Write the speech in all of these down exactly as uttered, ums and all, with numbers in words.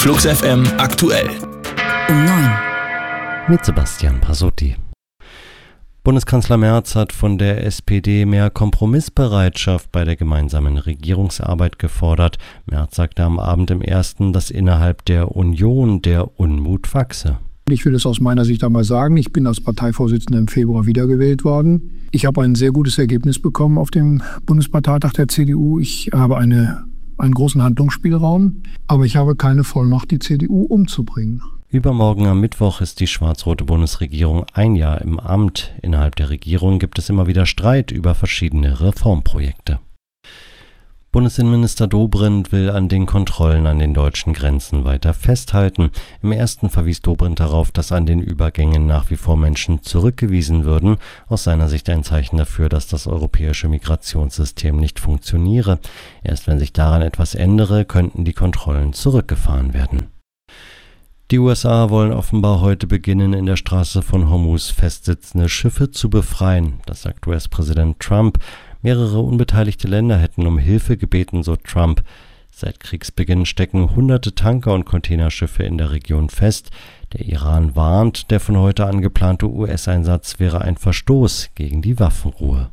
Flux F M aktuell. Um neun. Mit Sebastian Pasotti. Bundeskanzler Merz hat von der S P D mehr Kompromissbereitschaft bei der gemeinsamen Regierungsarbeit gefordert. Merz sagte am Abend im Ersten, dass innerhalb der Union der Unmut wachse. Ich will es aus meiner Sicht einmal sagen, ich bin als Parteivorsitzender im Februar wiedergewählt worden. Ich habe ein sehr gutes Ergebnis bekommen auf dem Bundesparteitag der C D U. Ich habe eine, einen großen Handlungsspielraum, aber ich habe keine Vollmacht, die C D U umzubringen. Übermorgen am Mittwoch ist die schwarz-rote Bundesregierung ein Jahr im Amt. Innerhalb der Regierung gibt es immer wieder Streit über verschiedene Reformprojekte. Bundesinnenminister Dobrindt will an den Kontrollen an den deutschen Grenzen weiter festhalten. Im Ersten verwies Dobrindt darauf, dass an den Übergängen nach wie vor Menschen zurückgewiesen würden. Aus seiner Sicht ein Zeichen dafür, dass das europäische Migrationssystem nicht funktioniere. Erst wenn sich daran etwas ändere, könnten die Kontrollen zurückgefahren werden. Die U S A wollen offenbar heute beginnen, in der Straße von Hormuz festsitzende Schiffe zu befreien. Das sagt U S-Präsident Trump. Mehrere unbeteiligte Länder hätten um Hilfe gebeten, so Trump. Seit Kriegsbeginn stecken hunderte Tanker und Containerschiffe in der Region fest. Der Iran warnt, der von heute an geplante U S-Einsatz wäre ein Verstoß gegen die Waffenruhe.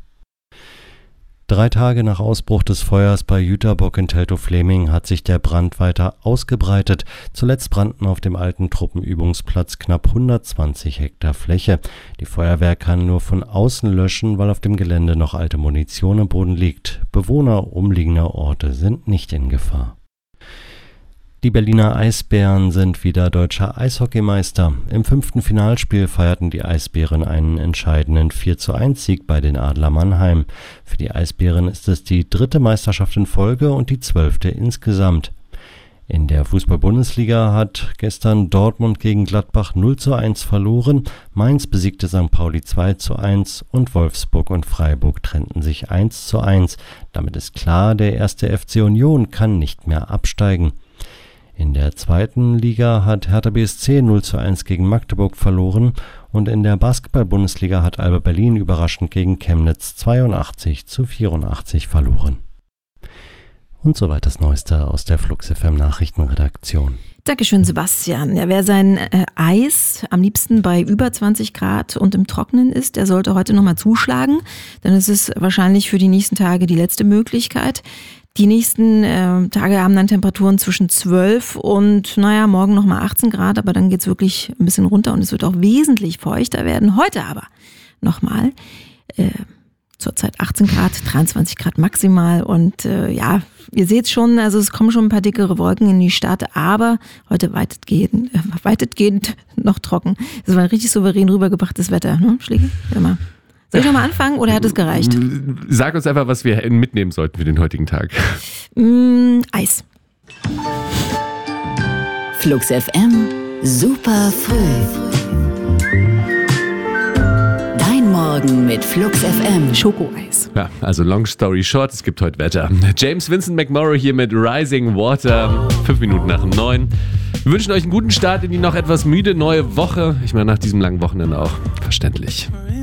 Drei Tage nach Ausbruch des Feuers bei Jüterbock in Teltow-Fläming hat sich der Brand weiter ausgebreitet. Zuletzt brannten auf dem alten Truppenübungsplatz knapp hundertzwanzig Hektar Fläche. Die Feuerwehr kann nur von außen löschen, weil auf dem Gelände noch alte Munition im Boden liegt. Bewohner umliegender Orte sind nicht in Gefahr. Die Berliner Eisbären sind wieder deutscher Eishockeymeister. Im fünften Finalspiel feierten die Eisbären einen entscheidenden vier zu eins Sieg bei den Adler Mannheim. Für die Eisbären ist es die dritte Meisterschaft in Folge und die zwölfte insgesamt. In der Fußball-Bundesliga hat gestern Dortmund gegen Gladbach null zu eins verloren, Mainz besiegte Sankt Pauli zwei zu eins und Wolfsburg und Freiburg trennten sich eins zu eins. Damit ist klar, der erste F C Union kann nicht mehr absteigen. In der zweiten Liga hat Hertha B S C null zu eins gegen Magdeburg verloren und in der Basketball-Bundesliga hat Alba Berlin überraschend gegen Chemnitz zweiundachtzig zu vierundachtzig verloren. Und soweit das Neueste aus der Flux F M Nachrichtenredaktion. Dankeschön, Sebastian. Ja, wer sein äh, Eis am liebsten bei über zwanzig Grad und im Trocknen isst, der sollte heute nochmal zuschlagen, denn es ist wahrscheinlich für die nächsten Tage die letzte Möglichkeit. Die nächsten äh, Tage haben dann Temperaturen zwischen zwölf und, naja, morgen nochmal achtzehn Grad, aber dann geht's wirklich ein bisschen runter und es wird auch wesentlich feuchter werden. Heute aber nochmal äh, zurzeit achtzehn Grad, dreiundzwanzig Grad maximal und äh, ja, ihr seht schon, also es kommen schon ein paar dickere Wolken in die Stadt, aber heute weitestgehend, äh, weitestgehend noch trocken. Das war ein richtig souverän rübergebrachtes Wetter, ne, Schläge? Ja, mal. Soll ich nochmal anfangen oder hat es gereicht? Sag uns einfach, was wir mitnehmen sollten für den heutigen Tag. Mm, Eis. Flux F M, super früh. Dein Morgen mit Flux F M. Schokoeis. Ja, also long story short, es gibt heute Wetter. James Vincent McMorrow hier mit Rising Water. Fünf Minuten nach neun. Wir wünschen euch einen guten Start in die noch etwas müde neue Woche. Ich meine, nach diesem langen Wochenende auch verständlich.